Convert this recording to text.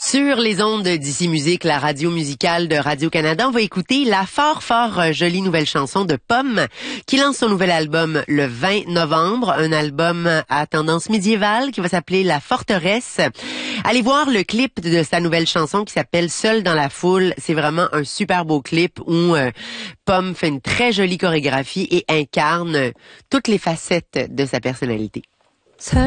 Sur les ondes d'Ici Musique, la radio musicale de Radio-Canada, on va écouter la fort jolie nouvelle chanson de Pomme qui lance son nouvel album le 20 novembre, un album à tendance médiévale qui va s'appeler La Forteresse. Allez voir le clip de sa nouvelle chanson qui s'appelle Seul dans la foule. C'est vraiment un super beau clip où Pomme fait une très jolie chorégraphie et incarne toutes les facettes de sa personnalité.